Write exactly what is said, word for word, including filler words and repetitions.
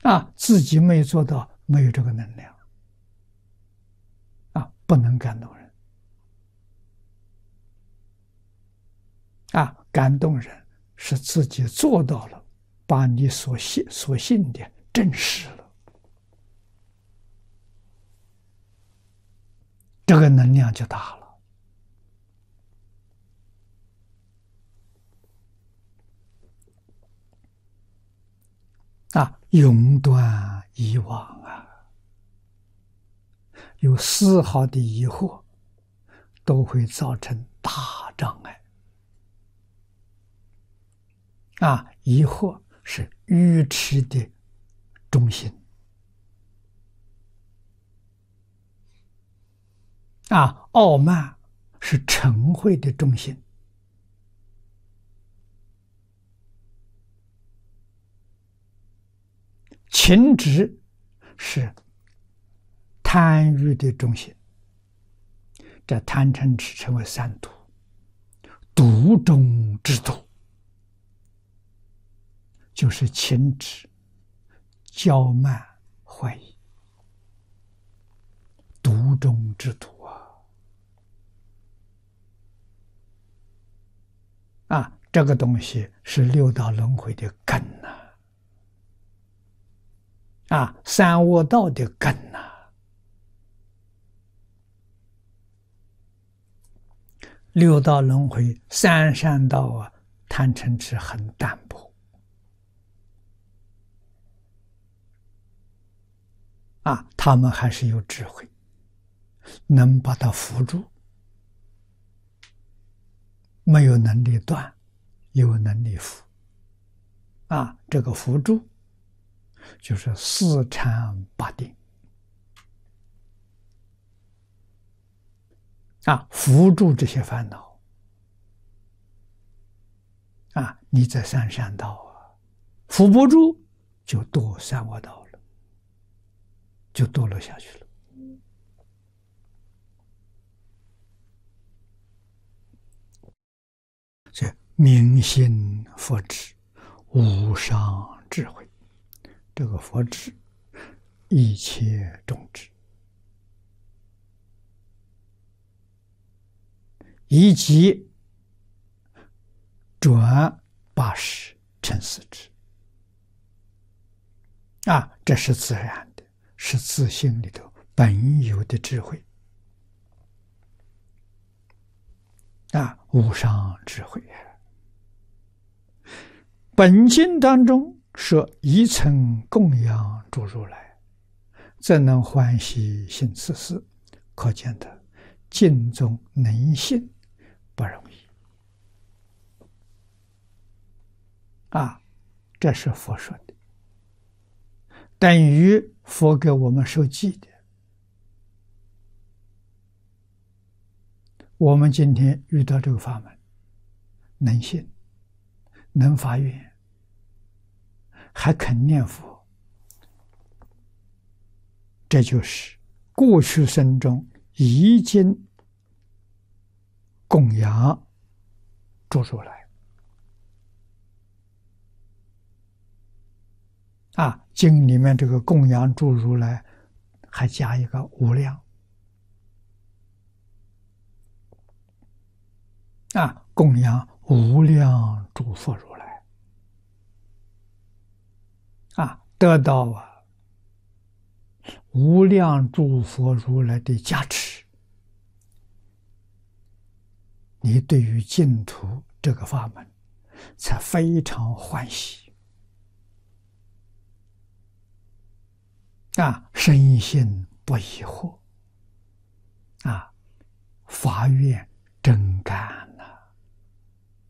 啊，自己没做到，没有这个能量，啊，不能感动人，啊，感动人是自己做到了，把你所信所信的证实了，这个能量就大了。啊，永断以往啊，有丝毫的疑惑，都会造成大障碍。啊，疑惑是愚痴的中心。啊，傲慢是嗔恚的中心。情执是贪欲的中心，这贪嗔痴称为三毒，毒中之毒，就是情执、骄慢、怀疑，毒中之毒啊！啊，这个东西是六道轮回的根呐、啊。啊，三恶道的根呐、啊，六道轮回三善道啊，贪嗔痴很淡薄啊，他们还是有智慧，能把它扶住，没有能力断，有能力扶啊，这个扶住就是四禅八定啊，扶住这些烦恼啊，你在三善道啊，扶不住就堕三恶道了，就堕落下去了。所以明心佛智，无上智慧，这个佛智一切种智，以及转八识成四智啊，这是自然的，是自性里头本有的智慧啊，无上智慧。本经当中说：“一曾供养诸如来，怎能欢喜行此事？”可见得敬宗能信不容易啊！这是佛说的，等于佛给我们受记的。我们今天遇到这个法门，能信，能发愿，还肯念佛，这就是过去生中已经供养诸如来啊。经里面这个供养诸如来还加一个无量啊，供养无量诸佛如来啊，得到啊无量诸佛如来的加持，你对于净土这个法门才非常欢喜啊，深信不疑惑啊，发愿真干